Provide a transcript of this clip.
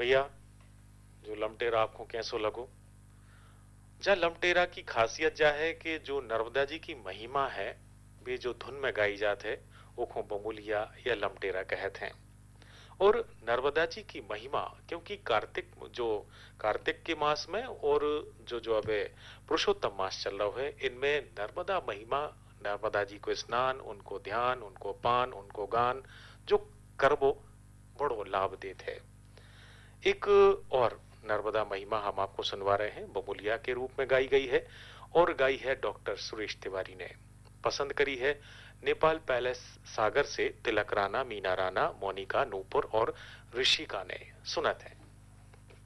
भैया जो लमटेरा आपको कैसो लगो। जा लमटेरा की खासियत जा है कि जो नर्मदा जी की महिमा है वे जो धुन में गाई जात है ओखो बमुलिया या लमटेरा कहत हैं। और नर्मदा जी की महिमा क्योंकि कार्तिक के मास में और जो अब पुरुषोत्तम मास चल रहा है इनमें नर्मदा महिमा, नर्मदा जी को स्नान, उनको ध्यान, उनको पान, उनको गान जो करबो बड़ो लाभ देते है। एक और नर्मदा महिमा हम आपको सुनवा रहे हैं, बमुलिया के रूप में गाई गई है और गाई है डॉक्टर सुरेश तिवारी ने। पसंद करी है नेपाल पैलेस सागर से तिलक राणा, मीना राणा, मोनिका, नूपुर और ऋषिका ने। सुनत है।